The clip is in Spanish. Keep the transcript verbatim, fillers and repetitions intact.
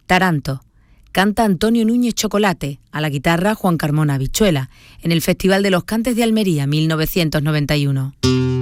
Taranto. Canta Antonio Núñez Chocolate, a la guitarra Juan Carmona Habichuela, en el Festival de los Cantes de Almería mil novecientos noventa y uno.